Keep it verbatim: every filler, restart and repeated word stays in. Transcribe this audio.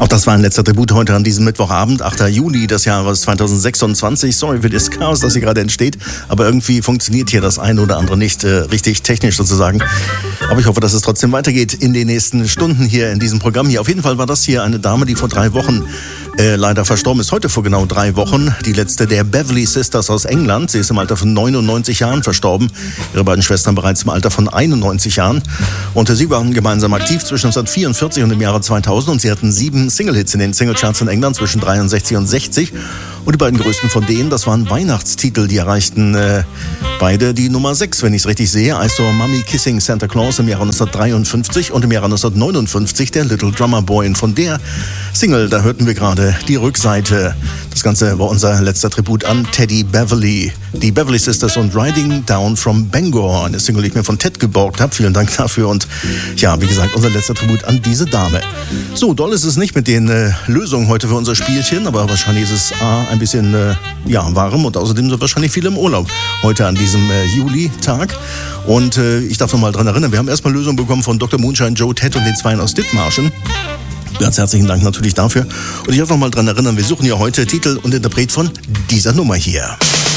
Auch das war ein letzter Tribut heute an diesem Mittwochabend, achter Juli des Jahres zweitausendsechsundzwanzig. Sorry für das Chaos, das hier gerade entsteht, aber irgendwie funktioniert hier das eine oder andere nicht äh, richtig technisch sozusagen. Aber ich hoffe, dass es trotzdem weitergeht in den nächsten Stunden hier in diesem Programm hier. Auf jeden Fall war das hier eine Dame, die vor drei Wochen äh, leider verstorben ist. Heute vor genau drei Wochen. Die letzte der Beverly Sisters aus England. Sie ist im Alter von neunundneunzig Jahren verstorben. Ihre beiden Schwestern bereits im Alter von einundneunzig Jahren. Und äh, sie waren gemeinsam aktiv zwischen neunzehnhundertvierundvierzig und dem Jahre zweitausend. Und sie hatten sieben Single-Hits in den Singlecharts in England zwischen dreiundsechzig und sechzig. Und die beiden größten von denen, das waren Weihnachtstitel, die erreichten äh, beide die Nummer sechs, wenn ich es richtig sehe. I Saw Mommy Kissing Santa Claus im Jahre neunzehnhundertdreiundfünfzig und im Jahre neunzehnhundertneunundfünfzig der Little Drummer Boy. Und von der Single, da hörten wir gerade die Rückseite. Das Ganze war unser letzter Tribut an Teddy Beverly. Die Beverly Sisters und Riding Down from Bangor. Eine Single, die ich mir von Ted geborgt habe. Vielen Dank dafür. Und ja, wie gesagt, unser letzter Tribut an diese Dame. So, doll ist es nicht mit den äh, Lösungen heute für unser Spielchen, aber wahrscheinlich ist es A, ein bisschen äh, ja, warm und außerdem sind wahrscheinlich viele im Urlaub heute an diesem äh, Juli-Tag. Und äh, ich darf noch mal dran erinnern, wir haben erstmal Lösungen bekommen von Doktor Moonshine, Joe, Ted und den Zweien aus Dithmarschen. Ganz herzlichen Dank natürlich dafür. Und ich darf noch mal dran erinnern, wir suchen ja heute Titel und Interpret von dieser Nummer hier.